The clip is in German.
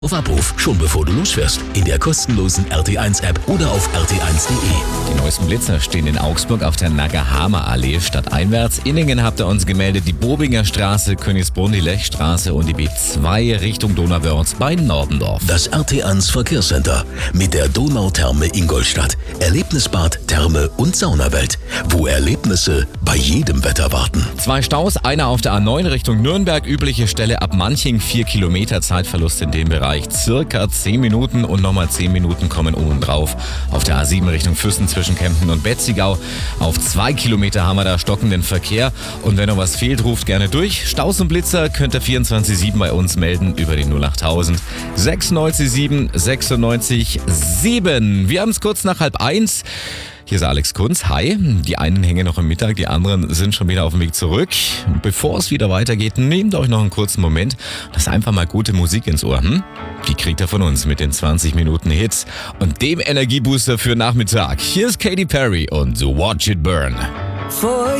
Auf Abruf, schon bevor du losfährst. In der kostenlosen RT1-App oder auf rt1.de. Die neuesten Blitzer stehen in Augsburg auf der Nagahama-Allee stadteinwärts. Inningen habt ihr uns gemeldet, die Bobinger Straße, Königsbrunn, die Lechstraße und die B2 Richtung Donauwörth bei Nordendorf. Das RT1 Verkehrscenter mit der Donautherme Ingolstadt. Erlebnisbad, Therme und Saunawelt, wo Erlebnisse bei jedem Wetter warten. 2 Staus, einer auf der A9 Richtung Nürnberg, übliche Stelle ab Manching, 4 Kilometer Zeitverlust in dem Bereich. Circa 10 Minuten und nochmal 10 Minuten kommen oben drauf. Auf der A7 Richtung Füssen zwischen Kempten und Betzigau. Auf 2 Kilometer haben wir da stockenden Verkehr. Und wenn noch was fehlt, ruft gerne durch. Staus und Blitzer könnt ihr 24/7 bei uns melden über die 08000 697 96 7. Wir haben es kurz nach 12:30. Hier ist Alex Kunz. Hi. Die einen hängen noch im Mittag, die anderen sind schon wieder auf dem Weg zurück. Bevor es wieder weitergeht, nehmt euch noch einen kurzen Moment. Lasst einfach mal gute Musik ins Ohr. Die kriegt ihr von uns mit den 20 Minuten Hits und dem Energiebooster für Nachmittag. Hier ist Katy Perry und Watch It Burn.